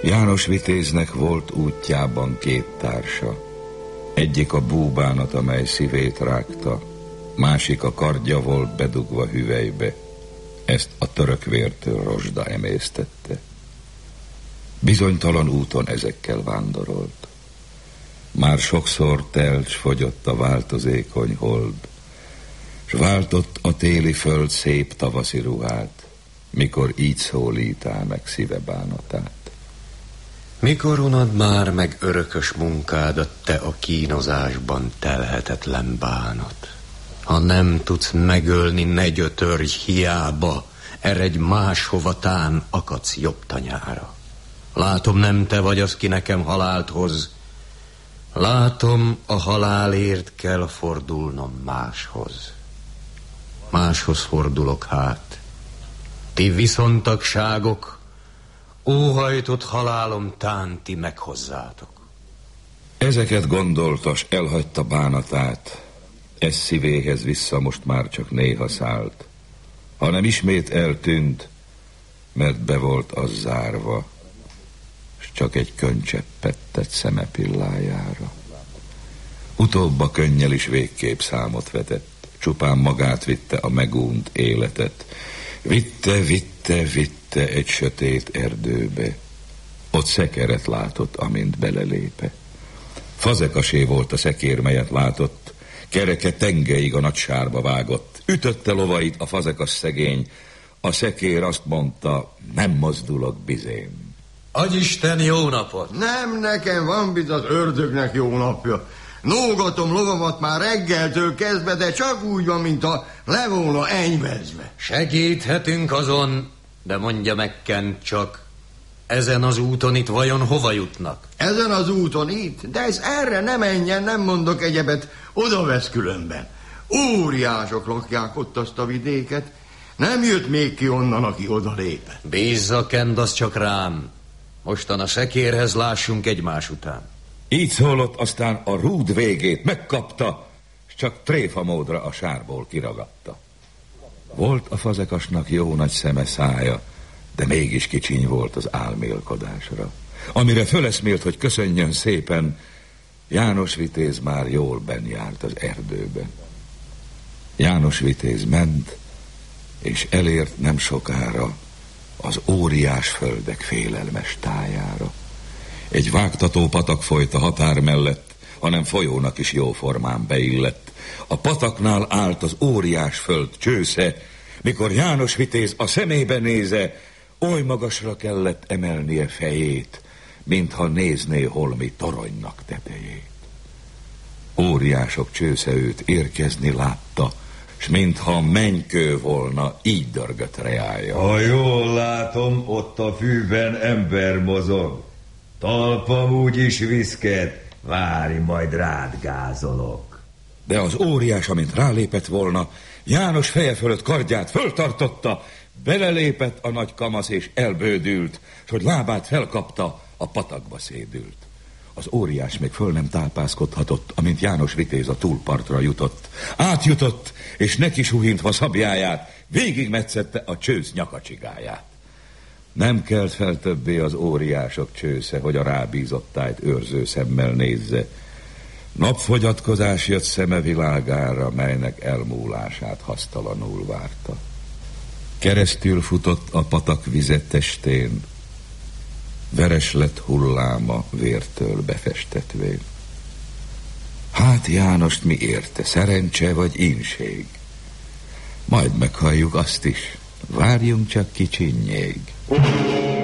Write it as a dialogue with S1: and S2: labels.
S1: János vitéznek volt útjában két társa. Egyik a búbánat, amely szívét rágta, másik a kardja volt bedugva hüvelybe. Ezt a török vértől rozsda emésztette. Bizonytalan úton ezekkel vándorolt. Már sokszor telt, s fogyott a változékony hold, s váltott a téli föld szép tavaszi ruhát, mikor így szólítál meg szíve bánatát.
S2: Mikor unod már meg örökös munkádat, te a kínozásban telhetetlen bánat? Ha nem tudsz megölni, ne gyötörj hiába, eredj máshova, tán akadsz jobb tanyára. Látom, nem te vagy az, ki nekem halált hoz. Látom, a halálért kell fordulnom máshoz. Máshoz fordulok hát. Ti viszontagságok, óhajtott halálom, tán ti meghozzátok.
S1: Ezeket gondolta, s elhagyta bánatát. Ez szívéhez vissza most már csak néha szállt, hanem ismét eltűnt, mert be volt az zárva, s csak egy könycseppet tett szeme pillájára. Utóbb a könnyel is végképp számot vetett, csupán magát vitte a megúnt életet. Vitte egy sötét erdőbe. Ott szekeret látott, amint belelépe. Fazekasé volt a szekér, melyet látott, kereke tengeig a nagy sárba vágott. Ütötte lovait a fazekas szegény, a szekér azt mondta, nem mozdulok bizém.
S2: Agyisten, jó napot!
S3: Nem, nekem van biz az ördögnek jó napja. Nógatom lovamat már reggeltől kezdve, de csak úgy van, mint ha le volna enyvezve.
S2: Segíthetünk azon, de mondja meg, Kent, csak ezen az úton itt vajon hova jutnak?
S3: Ezen az úton itt? De ez erre ne menjen, nem mondok egyebet, oda vesz különben. Óriások lakják ott azt a vidéket. Nem jött még ki onnan, aki oda lépett.
S2: Bízza, Kent, az csak rám. Mostan a szekérhez lássunk egymás után.
S1: Így szólott, aztán a rúd végét megkapta, s csak tréfa módra a sárból kiragadta. Volt a fazekasnak jó nagy szeme, szája, de mégis kicsiny volt az álmélkodásra. Amire föleszmélt, hogy köszönjön szépen, János vitéz már jól benn járt az erdőben. János vitéz ment, és elért nem sokára az óriás földek félelmes tájára. Egy vágtató patak folyt a határ mellett, hanem folyónak is jóformán beillett. A pataknál állt az óriás föld csősze, mikor János vitéz a szemébe néze, oly magasra kellett emelnie fejét, mintha nézné holmi toronynak tetejét. Óriások csősze őt érkezni látta, s mintha mennykő volna, így dörgött reája.
S4: Ha jól látom, ott a fűben ember mozog. Talpam úgyis viszket, várj, majd rád gázolok.
S1: De az óriás, amint rálépett volna, János feje fölött kardját föltartotta, belelépett a nagy kamasz és elbődült, s hogy lábát felkapta, a patakba szédült. Az óriás még föl nem tápászkodhatott, amint János vitéz a túlpartra jutott. Átjutott, és neki suhintva szabjáját, végigmetszette a csősz nyakacsigáját. Nem kelt fel többé az óriások csősze, hogy a rábízottájt őrző szemmel nézze. Napfogyatkozás jött szeme világára, melynek elmúlását hasztalanul várta. Keresztül futott a patak vizetestén, veres lett hulláma vértől befestetvén. Hát Jánost mi érte, szerencse vagy ínség? Majd meghalljuk azt is, várjunk csak kicsinnyég.